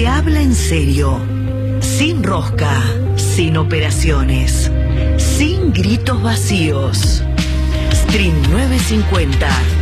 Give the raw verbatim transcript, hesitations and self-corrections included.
Se habla en serio, sin rosca, sin operaciones, sin gritos vacíos. Stream nueve cincuenta.